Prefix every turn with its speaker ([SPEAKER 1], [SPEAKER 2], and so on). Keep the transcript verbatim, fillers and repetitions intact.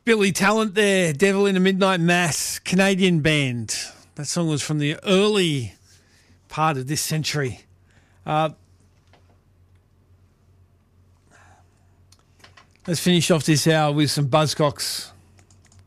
[SPEAKER 1] Billy Talent there, Devil in a Midnight Mass, Canadian band. That song was from the early part of this century. Uh, let's finish off this hour with some Buzzcocks.